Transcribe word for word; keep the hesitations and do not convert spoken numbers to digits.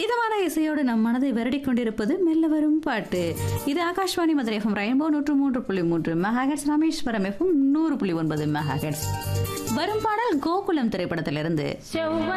இதமான இசையோடு நம் மனதை வருடி கொண்டிருப்பது மெல்ல வரும் பாட்டு. இது ஆகாஷ்வாணி மதுரை எஃப்எம் ரெயின்போ நூற்று மூன்று புள்ளி மூன்று மெகாஹெர்ட்ஸ், ராமேஸ்வரம் எஃப்எம் நூறு புள்ளி ஒன்பது மெகாஹெர்ட்ஸ். வரும் பாடல் கோகுலம் திரைப்படத்திலிருந்து.